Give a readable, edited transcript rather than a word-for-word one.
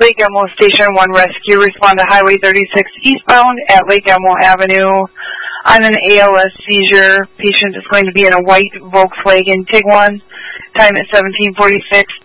Lake Elmo Station 1 Rescue, respond to Highway 36 eastbound at Lake Elmo Avenue on an ALS seizure. Patient is going to be in a white Volkswagen Tiguan. Time at 17:46.